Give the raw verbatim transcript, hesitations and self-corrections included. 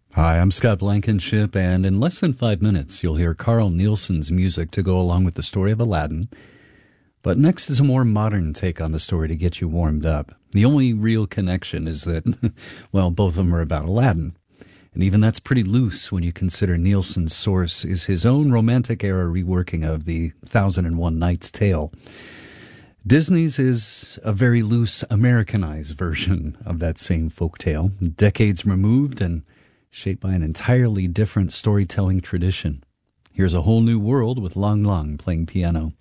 Hi, I'm Scott Blankenship, and in less than five minutes, you'll hear Carl Nielsen's music to go along with the story of Aladdin. But next is a more modern take on the story to get you warmed up. The only real connection is that, well, both of them are about Aladdin. And even that's pretty loose when you consider Nielsen's source is his own romantic-era reworking of the Thousand and One Nights tale. Disney's is a very loose, Americanized version of that same folktale, decades removed and shaped by an entirely different storytelling tradition. Here's a whole new world with Lang Lang playing piano.